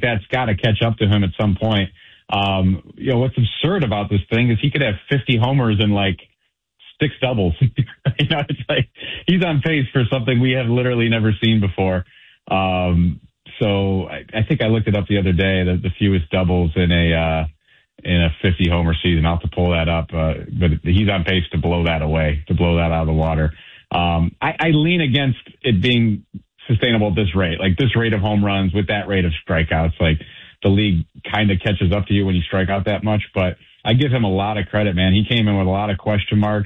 that's got to catch up to him at some point. What's absurd about this thing is he could have 50 homers and like 6 doubles. It's like he's on pace for something we have literally never seen before. So I think I looked it up the other day, the fewest doubles in a 50 homer season. I'll have to pull that up, but he's on pace to blow that away, to blow that out of the water. I lean against it being sustainable at this rate, like this rate of home runs with that rate of strikeouts. Like the league kind of catches up to you when you strike out that much, but I give him a lot of credit, man. He came in with a lot of question marks.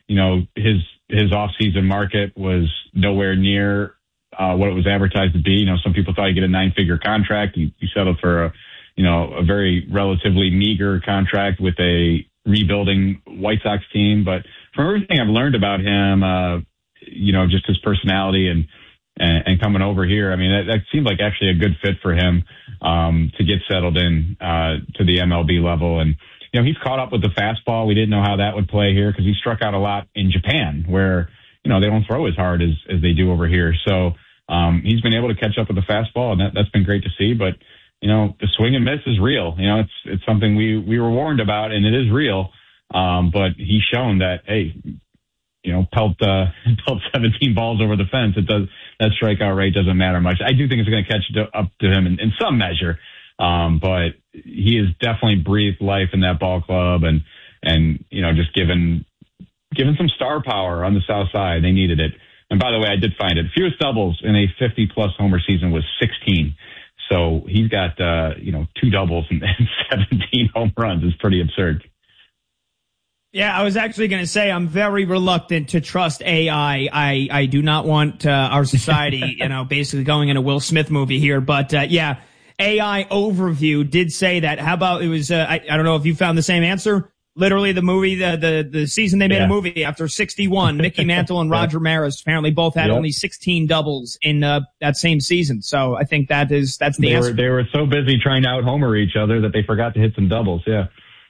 His off-season market was nowhere near what it was advertised to be. Some people thought he'd get a 9-figure contract. He settled for a very relatively meager contract with a rebuilding White Sox team. But from everything I've learned about him, just his personality and coming over here, I mean, that seemed like actually a good fit for him to get settled in to the MLB level. And, he's caught up with the fastball. We didn't know how that would play here because he struck out a lot in Japan where, they don't throw as hard as they do over here. So he's been able to catch up with the fastball, and that's been great to see. But, the swing and miss is real. It's something we were warned about, and it is real. But he's shown that, hey, pelt 17 balls over the fence. That strikeout rate doesn't matter much. I do think it's going to catch up to him in some measure. But he has definitely breathed life in that ball club and just given some star power on the South Side. They needed it. And by the way, I did find it. Fewest doubles in a 50-plus homer season was 16. So he's got, 2 doubles and 17 home runs. It's pretty absurd. Yeah, I was actually going to say I'm very reluctant to trust AI. I do not want our society, basically going in a Will Smith movie here. But, AI Overview did say that. How about it was, I don't know if you found the same answer. Literally the movie, the season they made a movie after 61, Mickey Mantle and Roger Maris apparently both had only 16 doubles in that same season. So I think that's the answer. They were so busy trying to out-homer each other that they forgot to hit some doubles, yeah.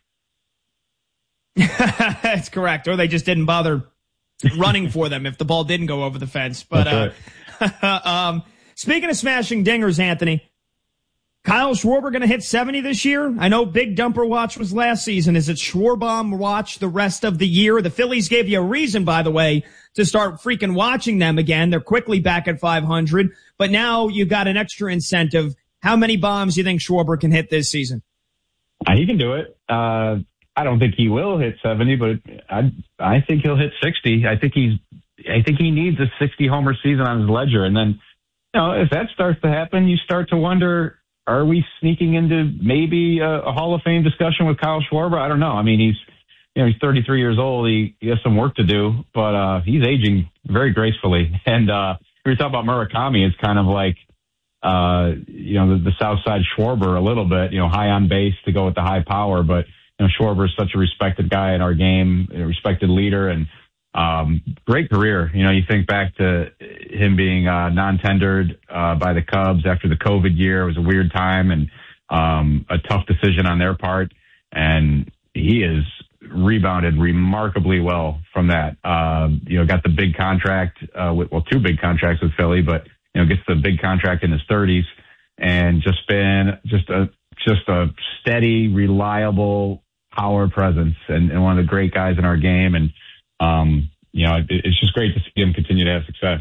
That's correct. Or they just didn't bother running for them if the ball didn't go over the fence. But right. Speaking of smashing dingers, Anthony, Kyle Schwarber going to hit 70 this year? I know Big Dumper Watch was last season. Is it Schwarbomb Watch the rest of the year? The Phillies gave you a reason, by the way, to start freaking watching them again. They're quickly back at 500, but now you've got an extra incentive. How many bombs do you think Schwarber can hit this season? He can do it. I don't think he will hit 70, but I think he'll hit 60. I think he needs a 60 homer season on his ledger. And then, if that starts to happen, you start to wonder, are we sneaking into maybe a Hall of Fame discussion with Kyle Schwarber? I don't know. I mean, he's 33 years old. He has some work to do, but he's aging very gracefully. And we talk about Murakami, it's kind of like, the South Side Schwarber a little bit, high on base to go with the high power, but Schwarber is such a respected guy in our game, a respected leader, and great career. You think back to him being non-tendered by the Cubs after the COVID year. It was a weird time and a tough decision on their part, and he has rebounded remarkably well from that. Got the big contract, 2 big contracts with Philly, but gets the big contract in his 30s, and just been just a steady, reliable power presence and one of the great guys in our game. And, it's just great to see him continue to have success.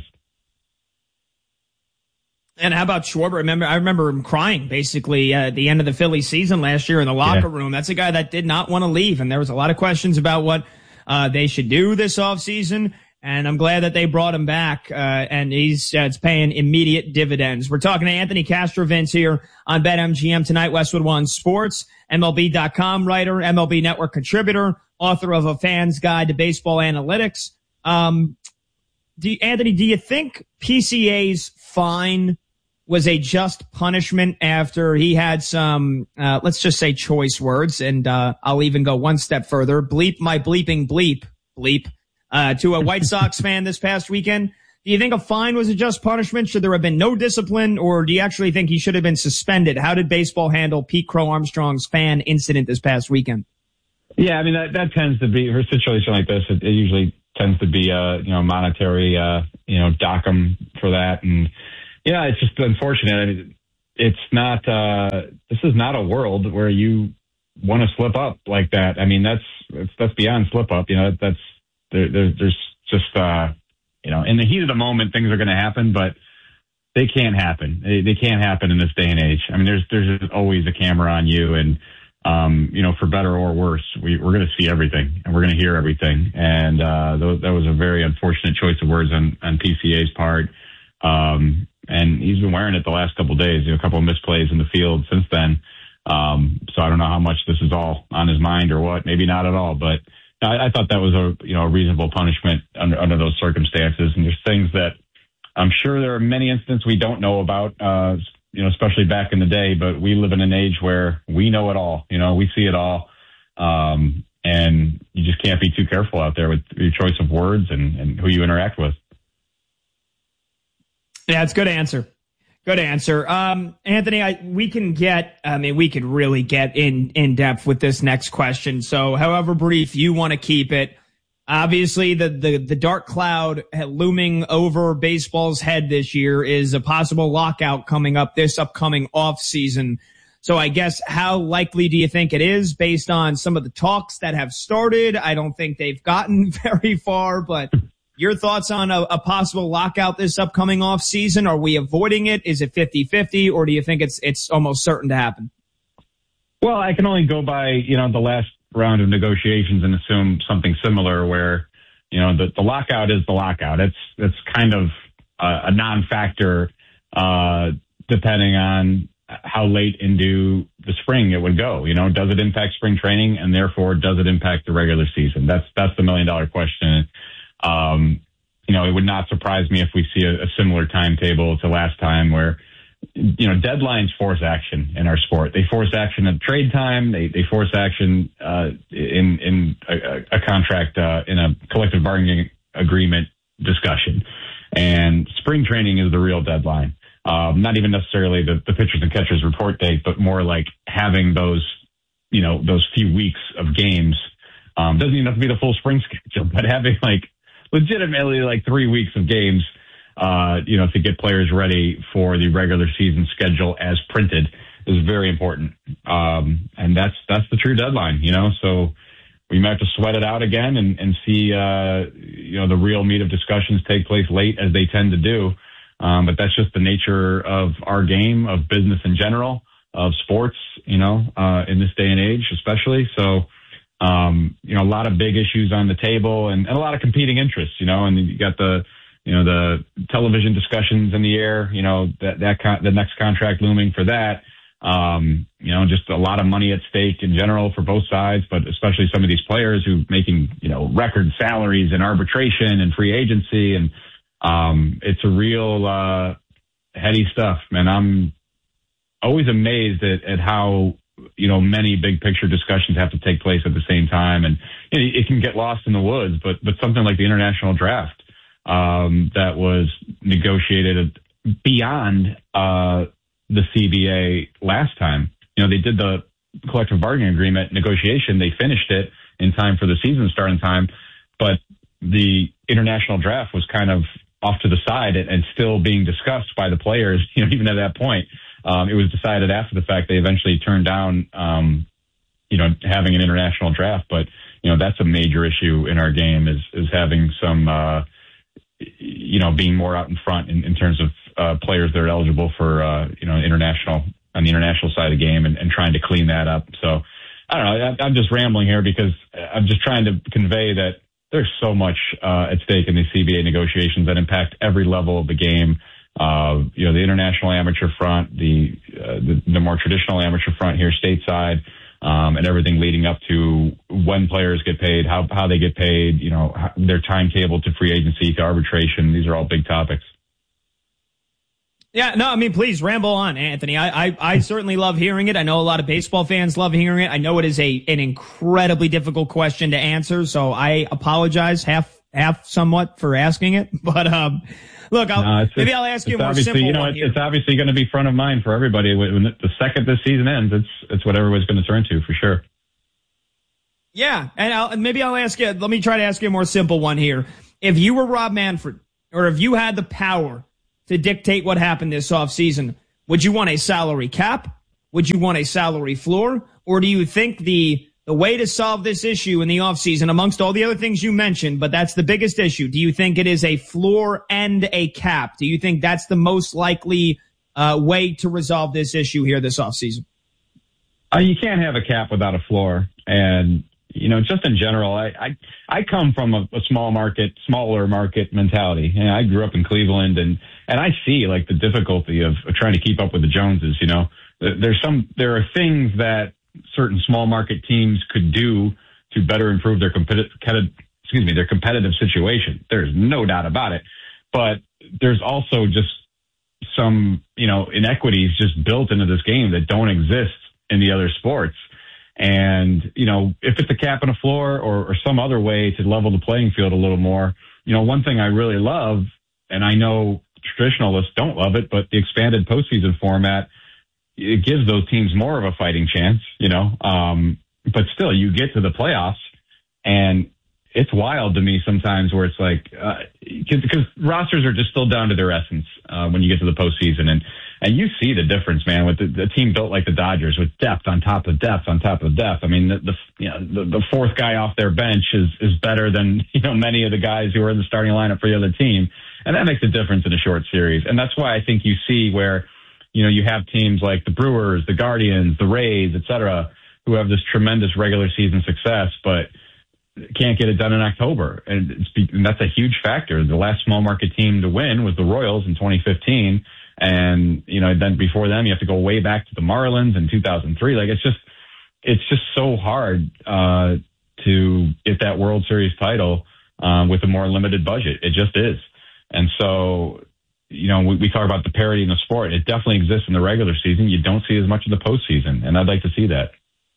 And how about Schwarber? I remember him crying basically at the end of the Phillies season last year in the locker room. That's a guy that did not want to leave. And there was a lot of questions about what they should do this offseason. And I'm glad that they brought him back, and it's paying immediate dividends. We're talking to Anthony Castrovince here on BetMGM tonight, Westwood One Sports, MLB.com writer, MLB Network contributor, author of A Fan's Guide to Baseball Analytics. Anthony, do you think PCA's fine was a just punishment after he had some, let's just say choice words, and I'll even go one step further, bleep my bleeping bleep, to a White Sox fan this past weekend? Do you think a fine was a just punishment? Should there have been no discipline, or do you actually think he should have been suspended? How did baseball handle Pete Crow Armstrong's fan incident this past weekend? Yeah, I mean, that tends to be, for a situation like this, it usually tends to be monetary, dock him for that. And, it's just unfortunate. I mean, it's not, this is not a world where you want to slip up like that. I mean, that's beyond slip up. There's just, in the heat of the moment, things are going to happen, but they can't happen. They can't happen in this day and age. I mean, there's just always a camera on you, and for better or worse, we're going to see everything and we're going to hear everything. And that was a very unfortunate choice of words on PCA's part. And he's been wearing it the last couple of days. A couple of misplays in the field since then. So I don't know how much this is all on his mind or what. Maybe not at all, but I thought that was a reasonable punishment under those circumstances. And there's things that I'm sure there are many instances we don't know about, especially back in the day, but we live in an age where we know it all, we see it all. And you just can't be too careful out there with your choice of words and who you interact with. Yeah, it's a good answer. Good answer. Anthony, we could really get in depth with this next question. So however brief you want to keep it, obviously the dark cloud looming over baseball's head this year is a possible lockout coming up this upcoming off season. So I guess how likely do you think it is based on some of the talks that have started? I don't think they've gotten very far, but your thoughts on a possible lockout this upcoming off season? Are we avoiding it? Is it 50-50, or do you think it's almost certain to happen? Well, I can only go by, the last round of negotiations and assume something similar where, the lockout is the lockout. It's kind of a non-factor, depending on how late into the spring it would go. Does it impact spring training, and therefore does it impact the regular season? That's the $1 million question. It would not surprise me if we see a similar timetable to last time where, deadlines force action in our sport. They force action at trade time. They force action in a contract, in a collective bargaining agreement discussion. And spring training is the real deadline. Not even necessarily the pitchers and catchers report date, but more like having those few weeks of games. Doesn't even have to be the full spring schedule, but having legitimately 3 weeks of games, to get players ready for the regular season schedule as printed is very important. And that's the true deadline, so we might have to sweat it out again and see, the real meat of discussions take place late as they tend to do. But that's just the nature of our game, of business in general, of sports, in this day and age, especially. So, a lot of big issues on the table and a lot of competing interests, and you got the television discussions in the air, the next contract looming for that, just a lot of money at stake in general for both sides, but especially some of these players who making, record salaries in arbitration and free agency. And, it's a real, heady stuff, man. I'm always amazed at how, many big picture discussions have to take place at the same time. And it can get lost in the woods, but something like the international draft, that was negotiated beyond, the CBA last time. They did the collective bargaining agreement negotiation. They finished it in time for the season starting time, but the international draft was kind of off to the side and still being discussed by the players, even at that point. It was decided after the fact. They eventually turned down, having an international draft. But, that's a major issue in our game is having some, being more out in front in terms of players that are eligible for, international on the international side of the game and trying to clean that up. So I don't know. I'm just rambling here because I'm just trying to convey that there's so much at stake in these CBA negotiations that impact every level of the game. The international amateur front, the more traditional amateur front here stateside, and everything leading up to when players get paid, how they get paid, their timetable to free agency, to arbitration. These are all big topics. Yeah, no, I mean, please ramble on, Anthony. I certainly love hearing it. I know a lot of baseball fans love hearing it. I know it is an incredibly difficult question to answer, so I apologize half somewhat for asking it. But look, maybe I'll ask you a more simple one here. It's obviously going to be front of mind for everybody. When the second this season ends, it's what everybody's going to turn to for sure. Yeah, and maybe I'll ask you. Let me try to ask you a more simple one here. If you were Rob Manfred, or if you had the power to dictate what happened this offseason, Would you want a salary cap? Would you want a salary floor? Or do you think the way to solve this issue in the offseason, amongst all the other things you mentioned, but that's the biggest issue, do you think it is a floor and a cap? Do you think that's the most likely way to resolve this issue here this offseason? You can't have a cap without a floor. And, just in general, I come from a smaller market mentality. I grew up in Cleveland, and I see like the difficulty of trying to keep up with the Joneses. There are things that certain small market teams could do to better improve their competitive situation. There's no doubt about it. But there's also just some, inequities just built into this game that don't exist in the other sports. And, if it's a cap and a floor or some other way to level the playing field a little more, one thing I really love, and I know traditionalists don't love it, but the expanded postseason format, it gives those teams more of a fighting chance, but still you get to the playoffs and it's wild to me sometimes where it's like, because rosters are just still down to their essence, when you get to the postseason. And you see the difference, man, with the team built like the Dodgers with depth on top of depth on top of depth. I mean, the fourth guy off their bench is better than, many of the guys who are in the starting lineup for the other team. And that makes a difference in a short series. And that's why I think you see where, you have teams like the Brewers, the Guardians, the Rays, et cetera, who have this tremendous regular season success, but can't get it done in October. And that's a huge factor. The last small market team to win was the Royals in 2015. And, then before them, you have to go way back to the Marlins in 2003. Like, it's just so hard, to get that World Series title, with a more limited budget. It just is. And so, we talk about the parity in the sport. It definitely exists in the regular season. You don't see as much in the postseason, and I'd like to see that.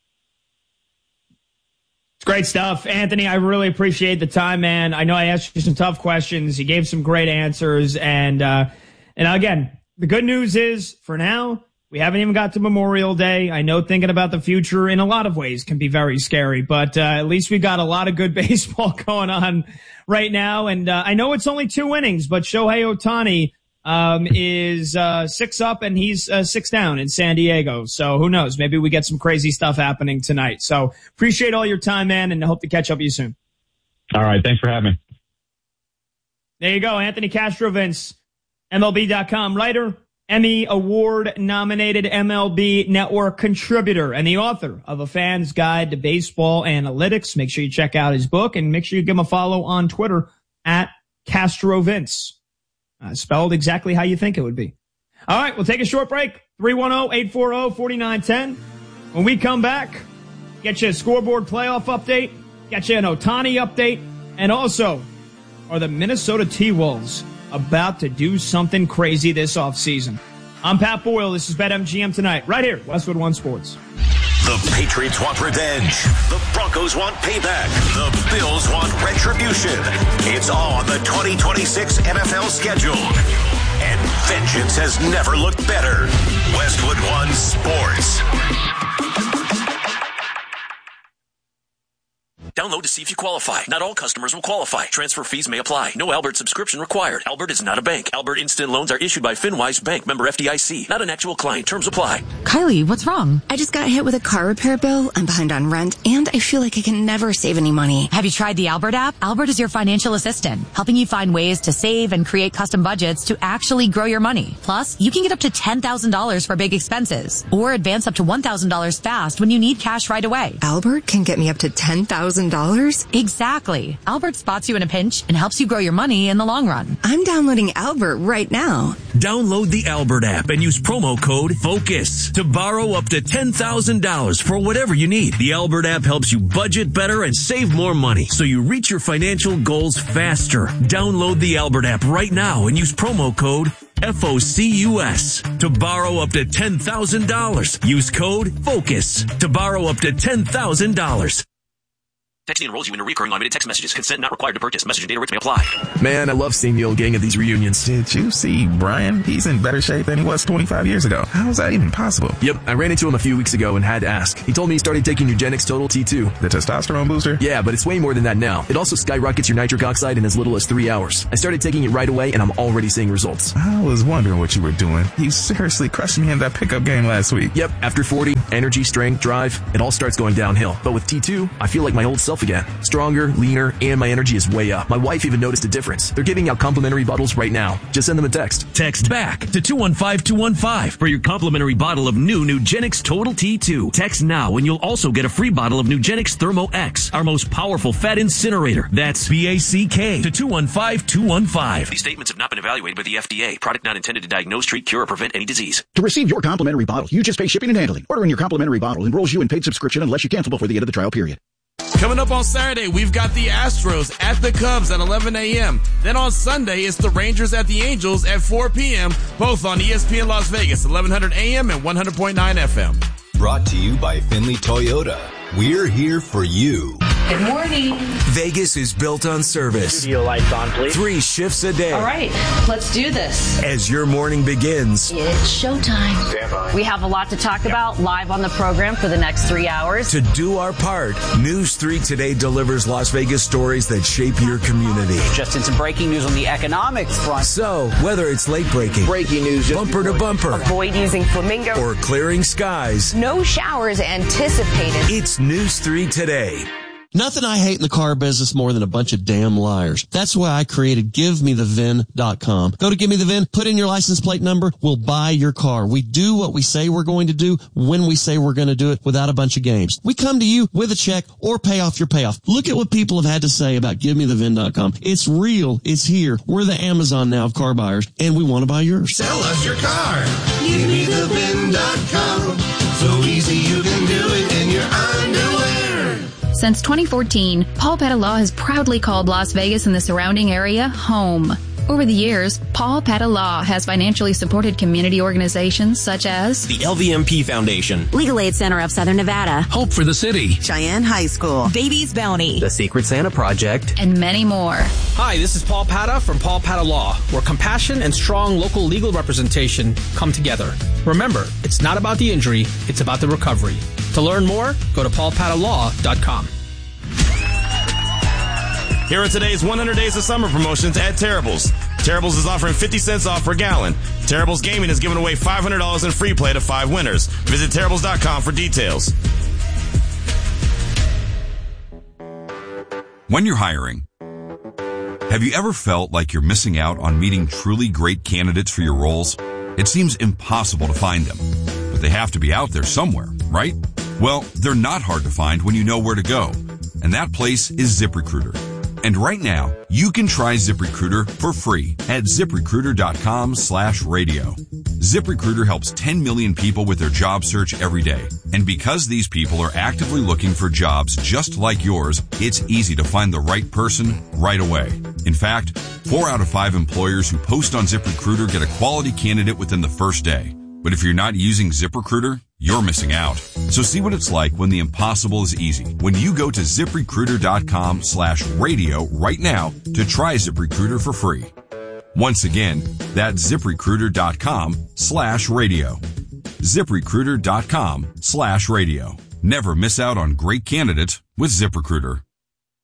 It's great stuff. Anthony, I really appreciate the time, man. I know I asked you some tough questions. You gave some great answers. And again, the good news is, for now, we haven't even got to Memorial Day. I know thinking about the future in a lot of ways can be very scary, but at least we got a lot of good baseball going on right now. And I know it's only 2 innings, but Shohei Ohtani is 6 up and he's 6 down in San Diego. So who knows? Maybe we get some crazy stuff happening tonight. So appreciate all your time, man, and hope to catch up with you soon. All right. Thanks for having me. There you go. Anthony Castrovince, MLB.com writer, Emmy Award-nominated MLB Network contributor, and the author of A Fan's Guide to Baseball Analytics. Make sure you check out his book, and make sure you give him a follow on Twitter at Castrovince. Spelled exactly how you think it would be. All right, we'll take a short break. 310-840-4910. When we come back, get you a scoreboard playoff update, get you an Ohtani update, and also, are the Minnesota T-Wolves about to do something crazy this offseason? I'm Pat Boyle. This is BetMGM tonight, right here, Westwood One Sports. The Patriots want revenge. The Broncos want payback. The Bills want retribution. It's all on the 2026 NFL schedule. And vengeance has never looked better. Westwood One Sports. Download to see if you qualify. Not all customers will qualify. Transfer fees may apply. No Albert subscription required. Albert is not a bank. Albert Instant Loans are issued by FinWise Bank, member FDIC. Not an actual client. Terms apply. Kylie, what's wrong? I just got hit with a car repair bill. I'm behind on rent, and I feel like I can never save any money. Have you tried the Albert app? Albert is your financial assistant, helping you find ways to save and create custom budgets to actually grow your money. Plus, you can get up to $10,000 for big expenses, or advance up to $1,000 fast when you need cash right away. Albert can get me up to $10,000? Exactly. Albert spots you in a pinch and helps you grow your money in the long run. I'm downloading Albert right now. Download the Albert app and use promo code FOCUS to borrow up to $10,000 for whatever you need. The Albert app helps you budget better and save more money so you reach your financial goals faster. Download the Albert app right now and use promo code FOCUS to borrow up to $10,000. Use code FOCUS to borrow up to $10,000. Texting enrolls you into recurring automated text messages. Consent not required to purchase. Message and data rates may apply. Man, I love seeing the old gang at these reunions. Did you see Brian? He's in better shape than he was 25 years ago. How is that even possible? Yep, I ran into him a few weeks ago and had to ask. He told me he started taking Nugenix Total T2. The testosterone booster? Yeah, but it's way more than that now. It also skyrockets your nitric oxide in as little as 3 hours. I started taking it right away and I'm already seeing results. I was wondering what you were doing. You seriously crushed me in that pickup game last week. Yep, after 40, energy, strength, drive, it all starts going downhill. But with T2, I feel like my old self again. Stronger, leaner, and my energy is way up. My wife even noticed a difference. They're giving out complimentary bottles right now. Just send them a text. Text back to 215-215 for your complimentary bottle of new Nugenix Total T2. Text now and you'll also get a free bottle of Nugenix Thermo X, our most powerful fat incinerator. That's BACK to 215-215. These statements have not been evaluated by the FDA. Product not intended to diagnose, treat, cure, or prevent any disease. To receive your complimentary bottle, you just pay shipping and handling. Ordering your complimentary bottle enrolls you in paid subscription unless you cancel before the end of the trial period. Coming up on Saturday, we've got the Astros at the Cubs at 11 a.m. Then on Sunday, it's the Rangers at the Angels at 4 p.m., both on ESPN Las Vegas, 1100 a.m. and 100.9 FM. Brought to you by Finley Toyota. We're here for you. Good morning. Vegas is built on service. Studio lights on, please. 3 shifts a day. All right, let's do this. As your morning begins, it's showtime. Stand by. We have a lot to talk about live on the program for the next 3 hours. To do our part, News 3 Today delivers Las Vegas stories that shape your community. Just in some breaking news on the economics front. So, whether it's late breaking, breaking news, bumper to bumper, avoid using Flamingo, or clearing skies, no showers anticipated. It's News 3 Today. Nothing I hate in the car business more than a bunch of damn liars. That's why I created GiveMeTheVIN.com. Go to GiveMeTheVIN, put in your license plate number, we'll buy your car. We do what we say we're going to do when we say we're going to do it without a bunch of games. We come to you with a check or pay off your payoff. Look at what people have had to say about GiveMeTheVIN.com. It's real. It's here. We're the Amazon now of car buyers, and we want to buy yours. Sell us your car. GiveMeTheVIN.com. So easy you can do it in your underwear. Since 2014, Paul Petta Law has proudly called Las Vegas and the surrounding area home. Over the years, Paul Petta Law has financially supported community organizations such as the LVMP Foundation, Legal Aid Center of Southern Nevada, Hope for the City, Cheyenne High School, Babies Bounty, the Secret Santa Project, and many more. Hi, this is Paul Petta from Paul Petta Law, where compassion and strong local legal representation come together. Remember, it's not about the injury, it's about the recovery. To learn more, go to paulpattalaw.com. Here are today's 100 Days of Summer promotions at Terrible's. Terrible's is offering 50 cents off per gallon. Terrible's Gaming is giving away $500 in free play to 5 winners. Visit Terrible's.com for details. When you're hiring, have you ever felt like you're missing out on meeting truly great candidates for your roles? It seems impossible to find them, but they have to be out there somewhere, right? Well, they're not hard to find when you know where to go, and that place is ZipRecruiter. And right now, you can try ZipRecruiter for free at ZipRecruiter.com/radio. ZipRecruiter helps 10 million people with their job search every day. And because these people are actively looking for jobs just like yours, it's easy to find the right person right away. In fact, 4 out of 5 employers who post on ZipRecruiter get a quality candidate within the first day. But if you're not using ZipRecruiter, you're missing out. So see what it's like when the impossible is easy. When you go to ZipRecruiter.com/radio right now to try ZipRecruiter for free. Once again, that's ZipRecruiter.com/radio. ZipRecruiter.com/radio. Never miss out on great candidates with ZipRecruiter.